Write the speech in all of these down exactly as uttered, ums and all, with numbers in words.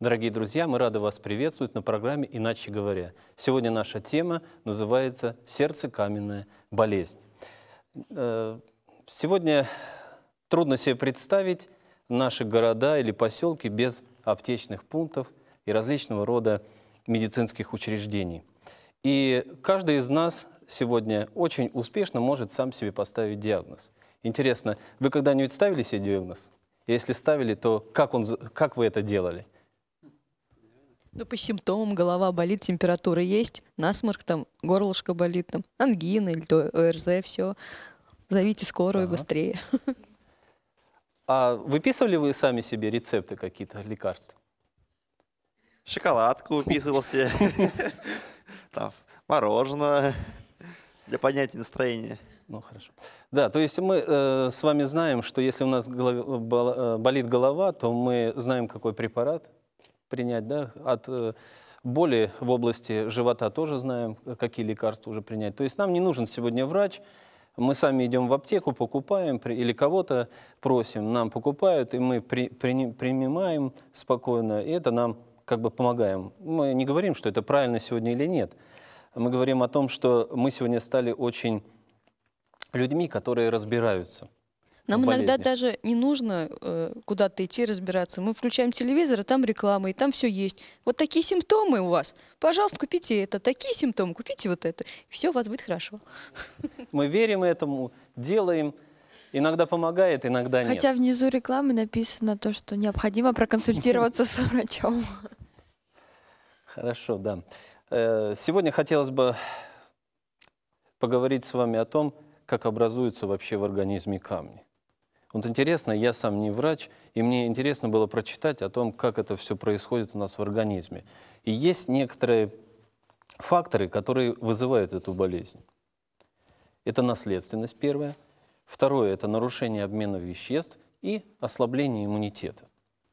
Дорогие друзья, мы рады вас приветствовать на программе «Иначе говоря». Сегодня наша тема называется «Сердцекаменная болезнь». Сегодня трудно себе представить наши города или поселки без аптечных пунктов и различного рода медицинских учреждений. И каждый из нас сегодня очень успешно может сам себе поставить диагноз. Интересно, вы когда-нибудь ставили себе диагноз? Если ставили, то как, он, как вы это делали? Ну, по симптомам: голова болит, температура есть, насморк, там, горлышко болит, там, ангина или то ОРЗ, все. Зовите скорую Ага. быстрее. А выписывали вы сами себе рецепты какие-то лекарств? Шоколадку выписывал себе, там, мороженое для поднятия настроения. Ну, хорошо. Да, то есть мы э, с вами знаем, что если у нас голов... болит голова, то мы знаем, какой препарат принять, да? От э, боли в области живота тоже знаем, какие лекарства уже принять. То есть нам не нужен сегодня врач. Мы сами идем в аптеку, покупаем, или кого-то просим, нам покупают, и мы при, при, принимаем спокойно, и это нам как бы помогаем. Мы не говорим, что это правильно сегодня или нет. Мы говорим о том, что мы сегодня стали очень людьми, которые разбираются. Нам иногда даже не нужно э, куда-то идти разбираться. Мы включаем телевизор, и там реклама, и там все есть. Вот такие симптомы у вас. Пожалуйста, купите это. Такие симптомы, купите вот это. И все у вас будет хорошо. Мы верим этому, делаем. Иногда помогает, иногда нет. Хотя внизу рекламы написано то, что необходимо проконсультироваться с врачом. Хорошо, да. Сегодня хотелось бы поговорить с вами о том, как образуются вообще в организме камни. Вот интересно, я сам не врач, и мне интересно было прочитать о том, как это все происходит у нас в организме. И есть некоторые факторы, которые вызывают эту болезнь. Это наследственность, первое. Второе – это нарушение обмена веществ и ослабление иммунитета.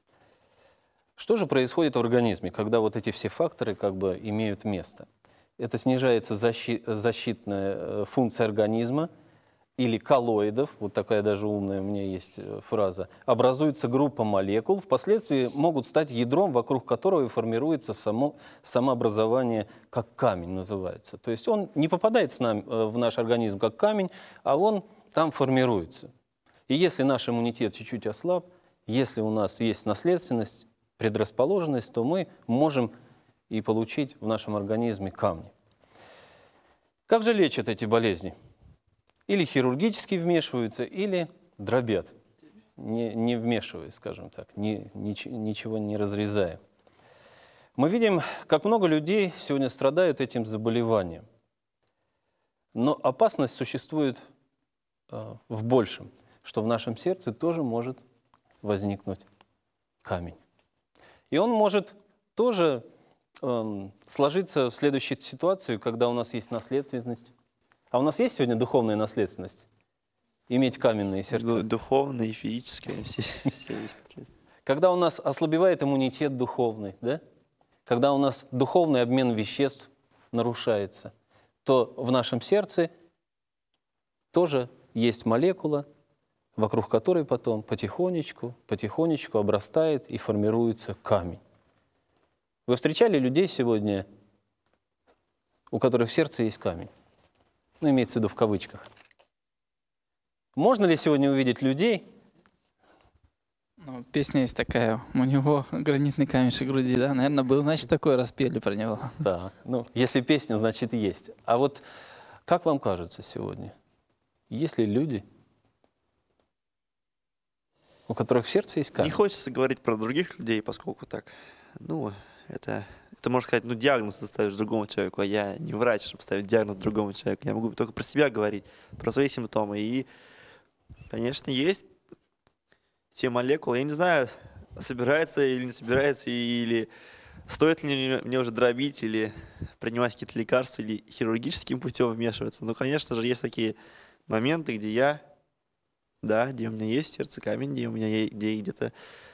Что же происходит в организме, когда вот эти все факторы как бы имеют место? Это снижается защи- защитная функция организма, или коллоидов, вот такая даже умная у меня есть фраза, образуется группа молекул, впоследствии могут стать ядром, вокруг которого и формируется само, самообразование, как камень называется. То есть он не попадает с нами, в наш организм как камень, а он там формируется. И если наш иммунитет чуть-чуть ослаб, если у нас есть наследственность, предрасположенность, то мы можем и получить в нашем организме камни. Как же лечат эти болезни? Или хирургически вмешиваются, или дробят, не, не вмешиваясь, скажем так, не, нич, ничего не разрезая. Мы видим, как много людей сегодня страдают этим заболеванием. Но опасность существует э, в большем, что в нашем сердце тоже может возникнуть камень. И он может тоже э, сложиться в следующей ситуации, когда у нас есть наследственность. А у нас есть сегодня духовная наследственность? Иметь каменные сердца? Духовная и физическая, все, все есть. Когда у нас ослабевает иммунитет духовный, да? Когда у нас духовный обмен веществ нарушается, то в нашем сердце тоже есть молекула, вокруг которой потом потихонечку, потихонечку обрастает и формируется камень. Вы встречали людей сегодня, у которых в сердце есть камень? Ну, имеется в виду в кавычках. Можно ли сегодня увидеть людей? Ну, песня есть такая, у него гранитный камешек в груди, да? Наверное, был, значит, такой, распели про него. Да, ну, если песня, значит, есть. А вот как вам кажется сегодня, есть ли люди, у которых в сердце есть камень? Не хочется говорить про других людей, поскольку так, ну, это... Это, можно сказать, ну, диагноз ты ставишь другому человеку, а я не врач, чтобы ставить диагноз другому человеку. Я могу только про себя говорить, про свои симптомы. И, конечно, есть те молекулы. Я не знаю, собирается или не собирается, или стоит ли мне уже дробить, или принимать какие-то лекарства, или хирургическим путем вмешиваться. Но, конечно же, есть такие моменты, где я, да, где у меня есть сердце камень, где у меня есть, где где-то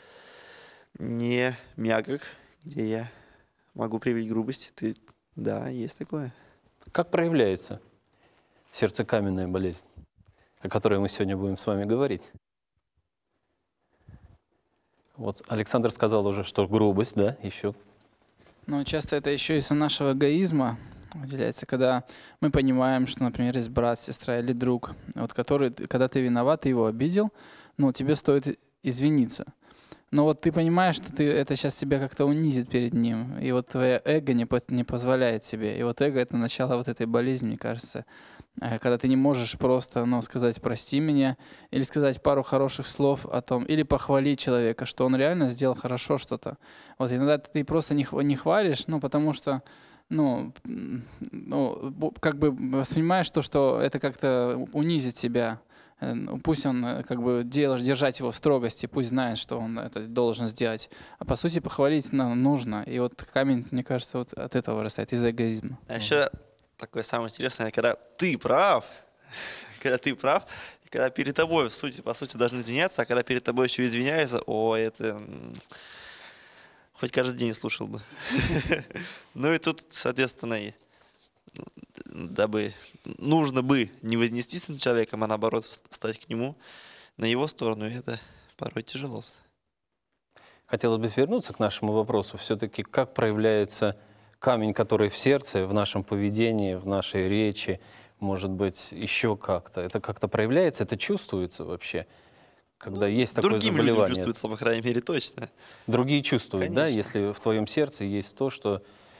не мягок, где я могу проявить грубость. Ты... Да, есть такое. Как проявляется сердцекаменная болезнь, о которой мы сегодня будем с вами говорить? Вот Александр сказал уже, что грубость, да, еще. Но часто это еще из-за нашего эгоизма выделяется, когда мы понимаем, что, например, есть брат, сестра или друг, вот который, когда ты виноват, ты его обидел, ну, тебе стоит извиниться. Но вот ты понимаешь, что ты, это сейчас тебя как-то унизит перед ним, и вот твое эго не, по- не позволяет себе. И вот эго — это начало вот этой болезни, мне кажется. Э, Когда ты не можешь просто, ну, сказать «прости меня», или сказать пару хороших слов о том, или похвалить человека, что он реально сделал хорошо что-то. Вот иногда ты просто не, хва- не хвалишь, ну, потому что, ну, м, ну, бу- как бы воспринимаешь то, что это как-то унизит себя. Э, ну, Пусть он э, как бы делаешь, держать его в строгости, пусть знает, что он это должен сделать. А по сути похвалить ну, нужно. И вот камень, мне кажется, вот от этого вырастает, из эгоизма. А еще такое самое интересное, когда ты прав, когда ты прав, и когда перед тобой, в сути, по сути, должны извиняться, а когда перед тобой еще извиняются, о, это м, хоть каждый день слушал бы. Ну и тут, соответственно, и дабы нужно бы не вознестись над человеком, а наоборот встать к нему на его сторону, и это порой тяжело. Хотелось бы вернуться к нашему вопросу. Все-таки как проявляется камень, который в сердце, в нашем поведении, в нашей речи, может быть, еще как-то? Это как-то проявляется, это чувствуется вообще, когда есть такое Другим людям заболевание? чувствуется, по крайней мере, точно. Другие чувствуют, да, Конечно. если в твоем сердце есть то, что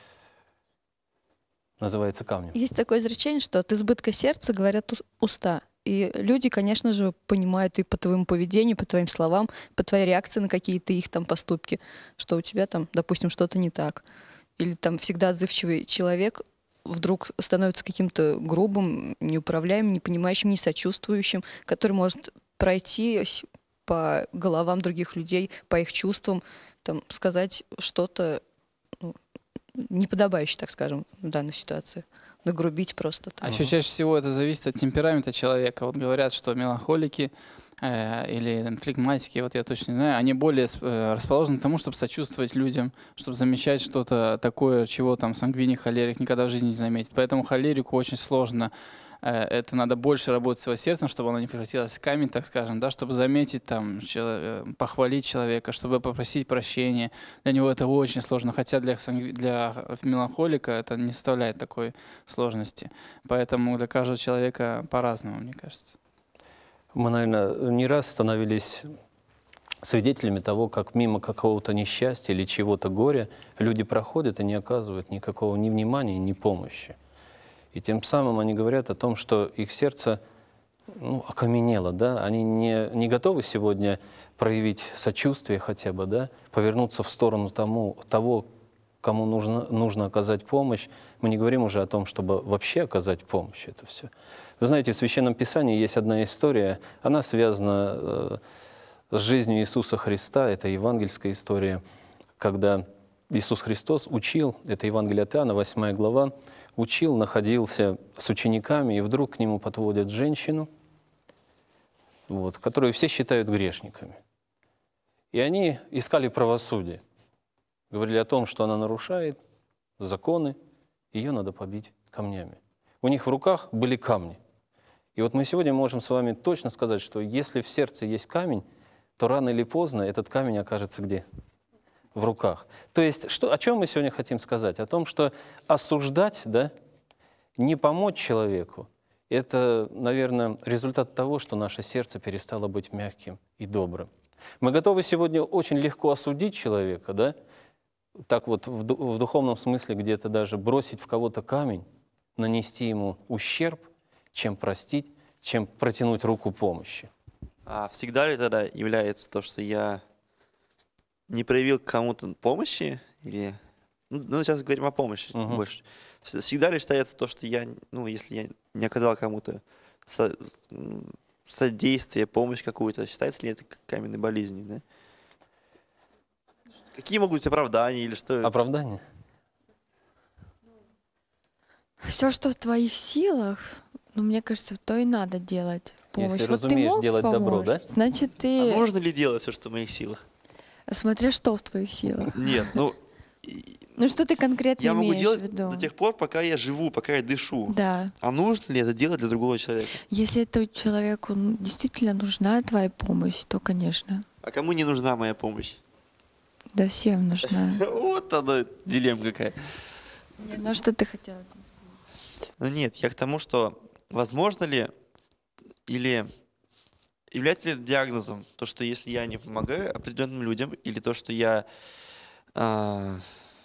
называется камнем. Есть такое изречение, что от избытка сердца говорят ус- уста. И люди, конечно же, понимают и по твоему поведению, по твоим словам, по твоей реакции на какие-то их там поступки, что у тебя там, допустим, что-то не так. Или там всегда отзывчивый человек вдруг становится каким-то грубым, неуправляемым, не понимающим, не сочувствующим, который может пройти с- по головам других людей, по их чувствам, там, сказать что-то ну, неподобающее, так скажем, в данной ситуации. Нагрубить просто. А Там. еще чаще всего это зависит от темперамента человека. Вот говорят, что меланхолики э, или там, флегматики, вот я точно не знаю, они более с- э, расположены к тому, чтобы сочувствовать людям, чтобы замечать что-то такое, чего там сангвиник, холерик никогда в жизни не заметит. Поэтому холерику очень сложно. э, Это надо больше работать с его сердцем, чтобы оно не превратилось в камень, так скажем, да, чтобы заметить там, чело- э, похвалить человека, чтобы попросить прощения. Для него это очень сложно, хотя для, сангви- для меланхолика это не составляет такой сложности. Поэтому для каждого человека по-разному, мне кажется. Мы, наверное, не раз становились свидетелями того, как мимо какого-то несчастья или чего-то горя люди проходят и не оказывают никакого ни внимания, ни помощи. И тем самым они говорят о том, что их сердце ну, окаменело, да? Они не, не готовы сегодня проявить сочувствие хотя бы, да? Повернуться в сторону тому, того, кому нужно, нужно оказать помощь. Мы не говорим уже о том, чтобы вообще оказать помощь. Это все. Вы знаете, в Священном Писании есть одна история, она связана э, с жизнью Иисуса Христа. Это евангельская история, когда Иисус Христос учил, это Евангелие от Иоанна, восьмая глава, учил, находился с учениками, и вдруг к нему подводят женщину, вот, которую все считают грешниками. И они искали правосудие. Говорили о том, что она нарушает законы, ее надо побить камнями. У них в руках были камни. И вот мы сегодня можем с вами точно сказать, что если в сердце есть камень, то рано или поздно этот камень окажется где? В руках. То есть что, о чем мы сегодня хотим сказать? О том, что осуждать, да, не помочь человеку, это, наверное, результат того, что наше сердце перестало быть мягким и добрым. Мы готовы сегодня очень легко осудить человека, да, так вот в, ду- в духовном смысле где-то даже бросить в кого-то камень, нанести ему ущерб, чем простить, чем протянуть руку помощи. А всегда ли тогда является то, что я не проявил к кому-то помощи, или, ну, ну, сейчас говорим о помощи Мгм. больше, С- всегда ли считается то, что я, ну, если я не оказал кому-то со- м, содействие, помощь какую-то, считается ли это к- каменной болезнью, да? Какие могут быть оправдания или что? Оправдание? Все, что в твоих силах, ну, мне кажется, то и надо делать. Помощь. Если Вот ты разумеешь мог делать добро, помочь, да? значит, А ты... можно ли делать все, что в моих силах? Смотря что в твоих силах. Нет, ну, и- Ну, что ты конкретно я могу имеешь делать в виду? до тех пор, пока я живу, пока я дышу. Да. А нужно ли это делать для другого человека? Если это человеку ну, действительно нужна твоя помощь, то, конечно. А кому не нужна моя помощь? Да всем нужна. Вот она, дилемма какая. Не, ну что ты хотела там сказать? Ну нет, я к тому, что возможно ли или является ли это диагнозом то, что если я не помогаю определенным людям, или то, что я а,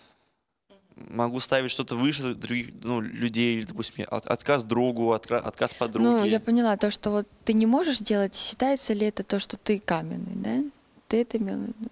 могу ставить что-то выше других ну, людей, или, допустим, от- отказ другу, отра- отказ подруге. Ну, я поняла, то, что вот ты не можешь делать, считается ли это то, что ты каменный, да? Ты это имел в виду?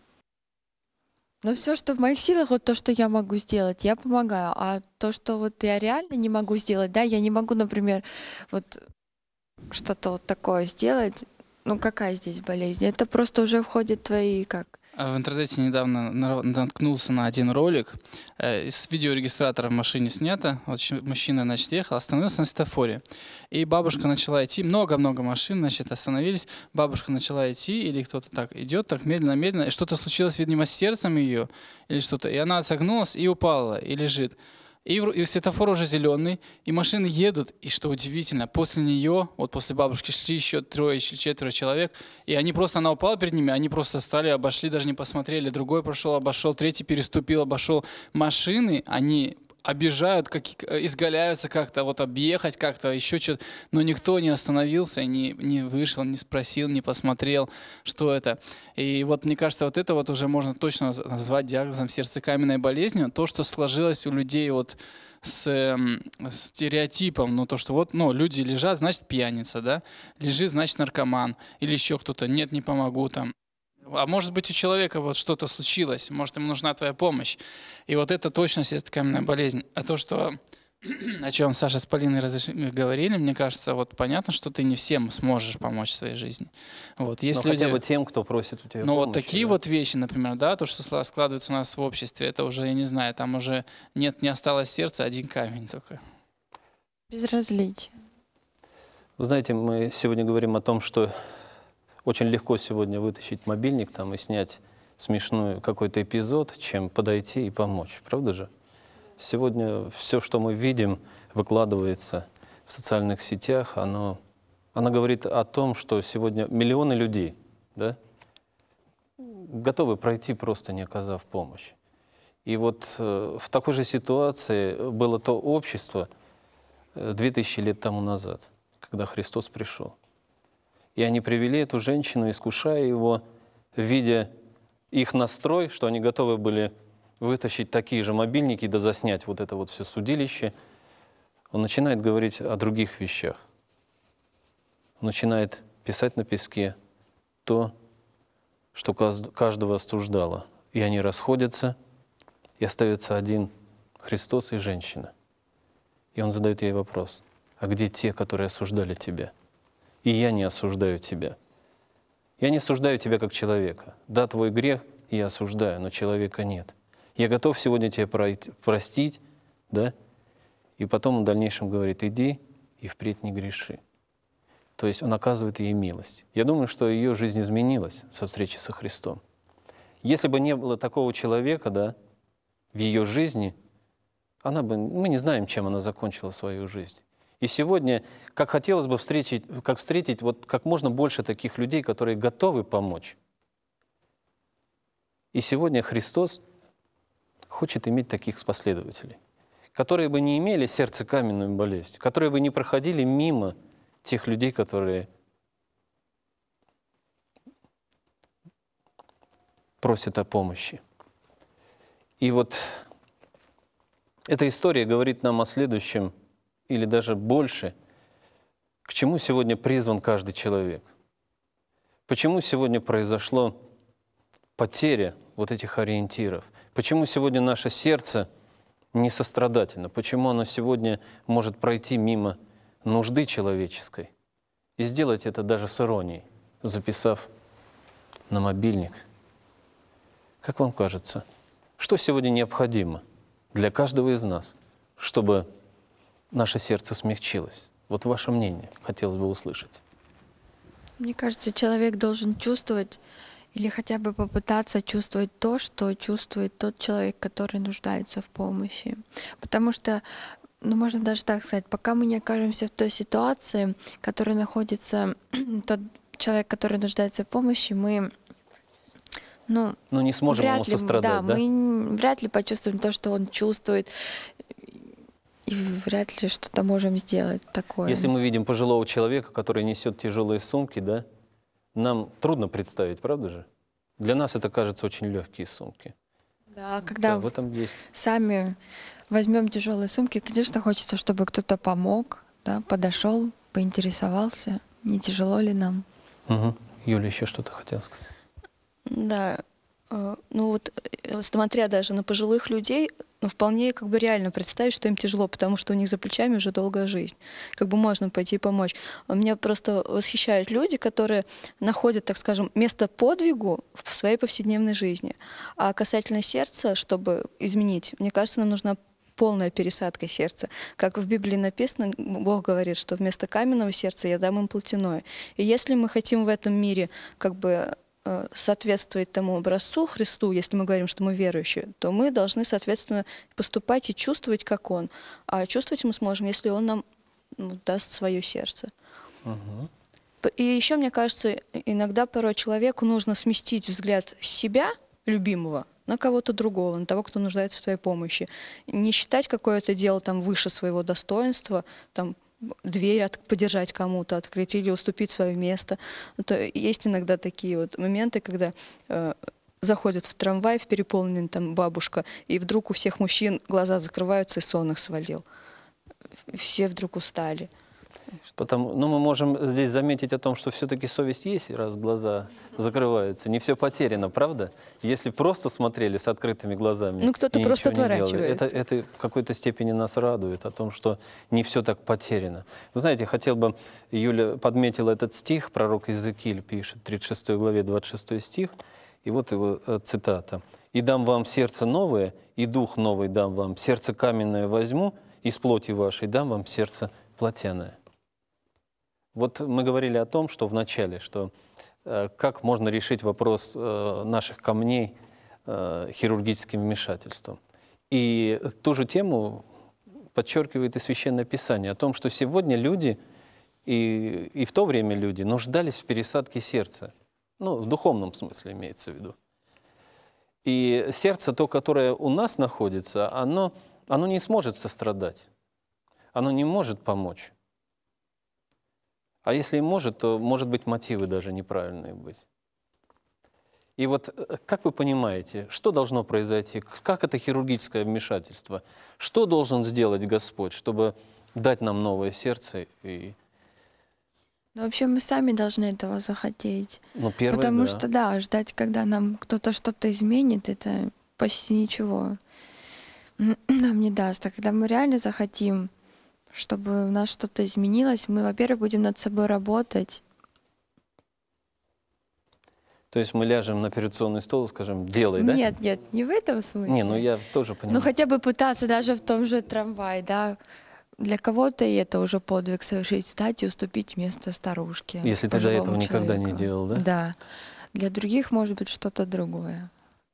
Но все, что в моих силах, вот то, что я могу сделать, я помогаю. А то, что вот я реально не могу сделать, да, я не могу, например, вот что-то вот такое сделать. Ну, какая здесь болезнь? Это просто уже входит в твои, как? А В интернете недавно на- наткнулся на один ролик. Э, Из видеорегистратора в машине снято. Вот щ- мужчина, значит, ехал, остановился на светофоре. И бабушка начала идти. Много-много машин, значит, остановились. Бабушка начала идти, или кто-то так идет, так медленно-медленно. И что-то случилось, видимо, с сердцем ее, или что-то. И она согнулась и упала, и лежит. И, вр- и светофор уже зеленый, и машины едут, и что удивительно, после нее, вот после бабушки шли еще трое, еще четверо человек, и они просто, она упала перед ними, они просто стали, обошли, даже не посмотрели, другой прошел, обошел, третий переступил, обошел. Машины, они объезжают, как, изгаляются как-то, вот объехать как-то, еще что-то, но никто не остановился, не, не вышел, не спросил, не посмотрел, что это. И вот мне кажется, вот это вот уже можно точно наз- назвать диагнозом сердцекаменной болезнью, то, что сложилось у людей вот с эм, стереотипом, ну то, что вот, ну, люди лежат, значит пьяница, да, лежит, значит наркоман, или еще кто-то, нет, не помогу там. А может быть, у человека вот что-то случилось, может, ему нужна твоя помощь. И вот это точно сердцекаменная болезнь. А то, что о чем Саша с Полиной разреш- говорили, мне кажется, вот понятно, что ты не всем сможешь помочь в своей жизни. Вот, есть Но люди, хотя бы тем, кто просит у тебя ну вот помощи, такие да. вот вещи, например, да, то, что сла- складывается у нас в обществе, это уже, я не знаю, там уже нет, не осталось сердца, один камень только. Безразличие. Вы знаете, мы сегодня говорим о том, что очень легко сегодня вытащить мобильник там и снять смешной какой-то эпизод, чем подойти и помочь. Правда же? Сегодня все, что мы видим, выкладывается в социальных сетях, оно, оно говорит о том, что сегодня миллионы людей, да, готовы пройти, просто не оказав помощь. И вот э, в такой же ситуации было то общество э, две тысячи лет тому назад, когда Христос пришел. И они привели эту женщину, искушая его, видя их настрой, что они готовы были вытащить такие же мобильники да заснять вот это вот все судилище. Он начинает говорить о других вещах. Он начинает писать на песке то, что каз- каждого осуждало. И они расходятся, и остается один Христос и женщина. И он задает ей вопрос: а где те, которые осуждали тебя? И я не осуждаю тебя. Я не осуждаю тебя как человека. Да, твой грех я осуждаю, но человека нет. Я готов сегодня тебя пройти- простить, да? И потом он в дальнейшем говорит: иди и впредь не греши. То есть он оказывает ей милость. Я думаю, что ее жизнь изменилась со встречи со Христом. Если бы не было такого человека, да, в ее жизни, она бы, мы не знаем, чем она закончила свою жизнь. И сегодня, как хотелось бы встретить, как встретить вот как можно больше таких людей, которые готовы помочь. И сегодня Христос хочет иметь таких последователей, которые бы не имели сердцекаменную болезнь, которые бы не проходили мимо тех людей, которые просят о помощи. И вот эта история говорит нам о следующем, или даже больше, к чему сегодня призван каждый человек. Почему сегодня произошло потеря вот этих ориентиров? Почему сегодня наше сердце не сострадательно? Почему оно сегодня может пройти мимо нужды человеческой и сделать это даже с иронией, записав на мобильник? Как вам кажется, что сегодня необходимо для каждого из нас, чтобы наше сердце смягчилось? Вот ваше мнение хотелось бы услышать. Мне кажется, человек должен чувствовать или хотя бы попытаться чувствовать то, что чувствует тот человек, который нуждается в помощи. Потому что, ну, можно даже так сказать, пока мы не окажемся в той ситуации, в которой находится тот человек, который нуждается в помощи, мы, Ну, Ну, не сможем вряд ему ли, сострадать, да, да? мы н- вряд ли почувствуем то, что он чувствует, и вряд ли что-то можем сделать такое. Если мы видим пожилого человека, который несет тяжелые сумки, да, нам трудно представить, правда же? Для нас это кажется очень легкие сумки. Да, когда Да, в этом есть. сами возьмем тяжелые сумки, конечно, хочется, чтобы кто-то помог, да, подошел, поинтересовался, не тяжело ли нам. Угу. Юля еще что-то хотела сказать. Да, э, ну вот, э, смотря даже на пожилых людей, ну, вполне как бы реально представить, что им тяжело, потому что у них за плечами уже долгая жизнь. Как бы можно пойти и помочь. А Меня просто восхищают люди, которые находят, так скажем, место подвигу в своей повседневной жизни. А касательно сердца, чтобы изменить, мне кажется, нам нужна полная пересадка сердца. Как в Библии написано, Бог говорит, что вместо каменного сердца я дам им плотяное. И если мы хотим в этом мире как бы э, соответствовать тому образцу Христу, если мы говорим, что мы верующие, то мы должны, соответственно, поступать и чувствовать, как Он. А чувствовать мы сможем, если Он нам ну, даст свое сердце. Угу. П- И еще, мне кажется, иногда порой человеку нужно сместить взгляд с себя, любимого, на кого-то другого, на того, кто нуждается в твоей помощи. Не считать какое-то дело там выше своего достоинства, там дверь от- подержать кому-то, открыть или уступить свое место. Это есть иногда такие вот моменты, когда э, заходит в трамвай, в переполненный там бабушка, и вдруг у всех мужчин глаза закрываются, и сон их свалил. Все вдруг устали. Потому, ну, мы можем здесь заметить о том, что все-таки совесть есть, раз глаза закрываются. Не все потеряно, правда? Если просто смотрели с открытыми глазами Ну, кто-то и просто ничего не делали, это, отворачивается. это в какой-то степени нас радует, о том, что не все так потеряно. Вы знаете, хотел бы, Юля подметила этот стих, пророк Иезекииль пишет, в тридцать шестой главе, двадцать шестой стих, и вот его э, цитата. «И дам вам сердце новое, и дух новый дам вам, сердце каменное возьму, из плоти вашей дам вам сердце плотяное». Вот мы говорили о том, что в начале, что э, как можно решить вопрос э, наших камней э, хирургическим вмешательством. И ту же тему подчеркивает и Священное Писание о том, что сегодня люди, и, и в то время люди, нуждались в пересадке сердца. Ну, в духовном смысле имеется в виду. И сердце, то, которое у нас находится, оно, оно не сможет сострадать, оно не может помочь. А если и может, то, может быть, мотивы даже неправильные быть. И вот э, как вы понимаете, что должно произойти? Как это хирургическое вмешательство? Что должен сделать Господь, чтобы дать нам новое сердце? И, Но вообще мы сами должны этого захотеть. ну, первое, Потому да. что, да, ждать, когда нам кто-то что-то изменит, это почти ничего нам не даст. А когда мы реально захотим, чтобы у нас что-то изменилось, мы, во-первых, будем над собой работать. То есть мы ляжем на операционный стол и скажем, делай, да? Нет, нет, не в этом смысле. Не, ну я тоже понимаю. Ну хотя бы пытаться даже в том же трамвае, да. Для кого-то и это уже подвиг совершить, встать и уступить место старушке. Если ты до пожилому этого никогда не человеку. делал, да? Да. Для других может быть что-то другое.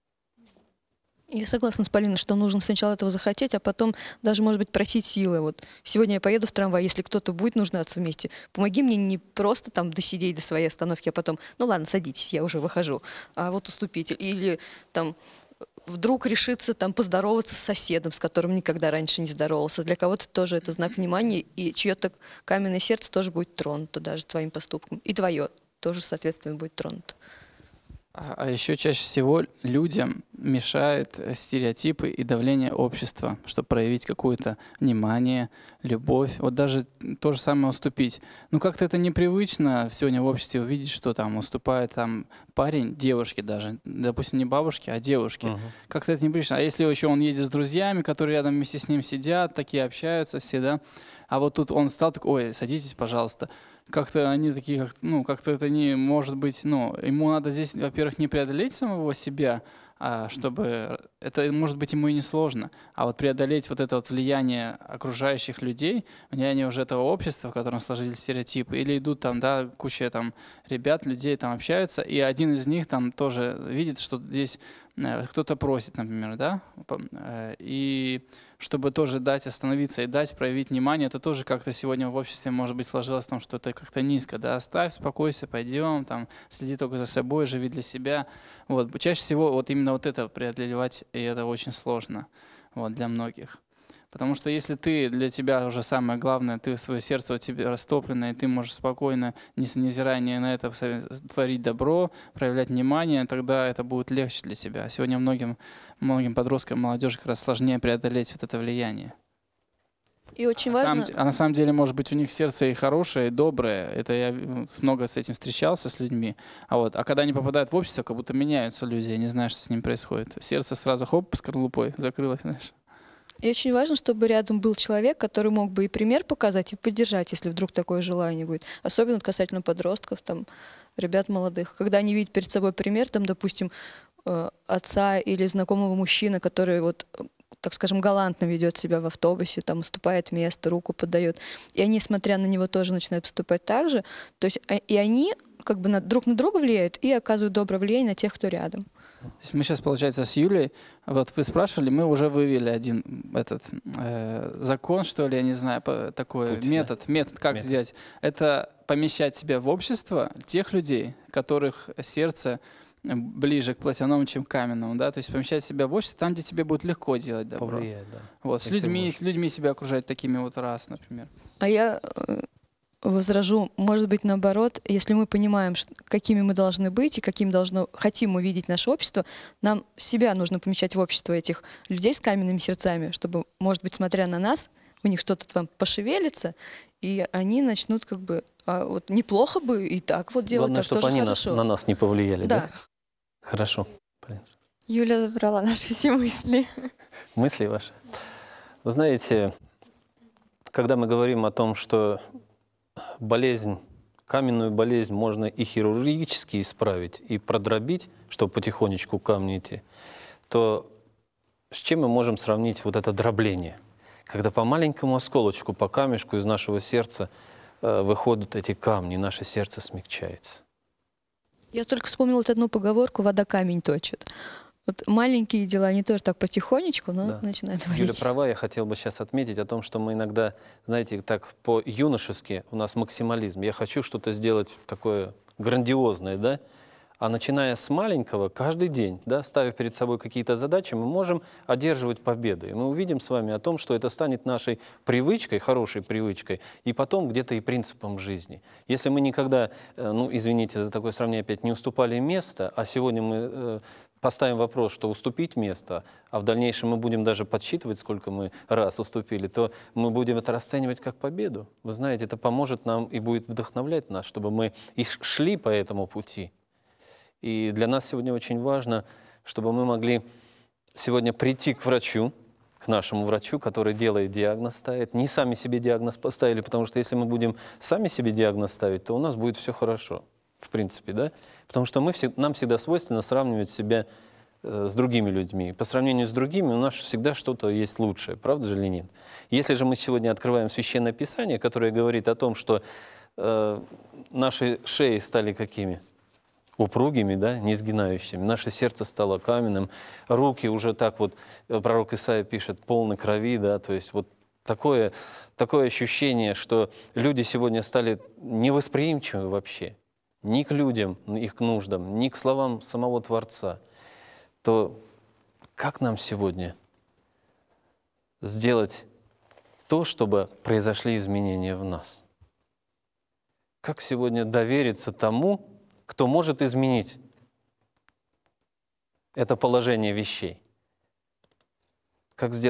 Я согласна с Полиной, что нужно сначала этого захотеть, а потом даже, может быть, просить силы. Вот сегодня я поеду в трамвай, если кто-то будет нуждаться вместе, помоги мне не просто там досидеть до своей остановки, а потом, ну ладно, садитесь, я уже выхожу, а вот уступите. Или там вдруг решиться там поздороваться с соседом, с которым никогда раньше не здоровался. Для кого-то тоже это знак внимания, и чье-то каменное сердце тоже будет тронуто даже твоим поступком. И твое тоже, соответственно, будет тронуто. А а еще чаще всего людям мешают э, стереотипы и давление общества, чтобы проявить какое-то внимание, любовь. Вот даже то же самое уступить. Ну как-то это непривычно сегодня в обществе увидеть, что там уступает там парень девушке даже, допустим, не бабушке, а девушке. Мгм. Как-то это непривычно. А если еще он едет с друзьями, которые рядом вместе с ним сидят, такие общаются все, да? А вот тут он встал, такой, ой, садитесь, пожалуйста. Как-то они такие, как, ну, как-то это не может быть, ну, ему надо здесь, во-первых, не преодолеть самого себя, а чтобы, это может быть ему и не сложно, а вот преодолеть вот это вот влияние окружающих людей, влияние уже этого общества, в котором сложились стереотипы, или идут там, да, куча там ребят, людей там общаются, и один из них там тоже видит, что здесь э, кто-то просит, например, да, по- э, и чтобы тоже дать остановиться и дать проявить внимание, это тоже как-то сегодня в обществе, может быть, сложилось в том, что это как-то низко, да, оставь, успокойся, пойдем, там, следи только за собой, живи для себя. Вот. Чаще всего вот именно вот это преодолевать, и это очень сложно вот, для многих. Потому что если ты, для тебя уже самое главное, ты свое сердце у тебя растоплено, и ты можешь спокойно, не с- невзирая ни на это, со- творить добро, проявлять внимание, тогда это будет легче для тебя. Сегодня многим, многим подросткам, молодежи как раз сложнее преодолеть вот это влияние. И очень На самом, важно... де- а на самом деле, может быть, у них сердце и хорошее, и доброе. Это я э, много с этим встречался, с людьми. А, вот, а когда они попадают в общество, как будто меняются люди, я не знаю, что с ним происходит. Сердце сразу хоп, скорлупой закрылось, знаешь. И очень важно, чтобы рядом был человек, который мог бы и пример показать, и поддержать, если вдруг такое желание будет. Особенно касательно подростков, там, ребят молодых. Когда они видят перед собой пример, там, допустим, э, отца или знакомого мужчины, который вот, э, так скажем, галантно ведет себя в автобусе, там, уступает место, руку подает. И они, смотря на него, тоже начинают поступать так же. То есть а- и они как бы на, друг на друга влияют и оказывают доброе влияние на тех, кто рядом. То есть мы сейчас, получается, с Юлей, вот вы спрашивали, мы уже вывели один этот э, закон, что ли, я не знаю, по- такой Путь, да? метод, метод, как Метод. сделать. Это помещать себя в общество тех людей, которых сердце э, ближе к плотяному, чем к каменному, да, то есть помещать себя в общество там, где тебе будет легко делать добро. Повлияет, да. Вот, с И ты людьми, можешь. с людьми себя окружать такими вот раз, например. А я э, возражу, может быть, наоборот, если мы понимаем, ш- какими мы должны быть и каким должно, хотим увидеть наше общество, нам себя нужно помещать в общество этих людей с каменными сердцами, чтобы, может быть, смотря на нас, у них что-то там пошевелится, и они начнут как бы, а вот неплохо бы и так вот делать, Главное, так чтобы тоже они нас, хорошо. на нас не повлияли, да? Да. Хорошо. Полин. Юля забрала наши все мысли. Мысли ваши. Вы знаете, когда мы говорим о том, что болезнь, каменную болезнь можно и хирургически исправить, и продробить, чтобы потихонечку к камню идти, то с чем мы можем сравнить вот это дробление? Когда по маленькому осколочку, по камешку из нашего сердца э, выходят эти камни, и наше сердце смягчается. Я только вспомнила вот одну поговорку «вода камень точит». Вот маленькие дела, они тоже так потихонечку, но Да. начинают Юля варить. права, я хотел бы сейчас отметить о том, что мы иногда, знаете, так по-юношески у нас максимализм. Я хочу что-то сделать такое грандиозное, да? А начиная с маленького, каждый день, да, ставя перед собой какие-то задачи, мы можем одерживать победы. И мы увидим с вами о том, что это станет нашей привычкой, хорошей привычкой, и потом где-то и принципом жизни. Если мы никогда, э, ну, извините за такое сравнение опять, не уступали место, а сегодня мы э, поставим вопрос, что уступить место, а в дальнейшем мы будем даже подсчитывать, сколько мы раз уступили, то мы будем это расценивать как победу. Вы знаете, это поможет нам и будет вдохновлять нас, чтобы мы и ш- шли по этому пути. И для нас сегодня очень важно, чтобы мы могли сегодня прийти к врачу, к нашему врачу, который делает диагноз, ставит. Не сами себе диагноз поставили, потому что если мы будем сами себе диагноз ставить, то у нас будет все хорошо, в принципе, да? Потому что мы, всег- нам всегда свойственно сравнивать себя э, с другими людьми. По сравнению с другими у нас всегда что-то есть лучшее, правда же или нет? Если же мы сегодня открываем Священное Писание, которое говорит о том, что э, наши шеи стали какими? Упругими, да, не сгинающими. Наше сердце стало каменным, руки уже так вот, э, пророк Исаия пишет, полны крови, да, то есть вот такое, такое ощущение, что люди сегодня стали невосприимчивы вообще ни к людям, их нуждам, ни к словам самого Творца. То как нам сегодня сделать то, чтобы произошли изменения в нас? Как сегодня довериться тому, кто может изменить это положение вещей? Как сделать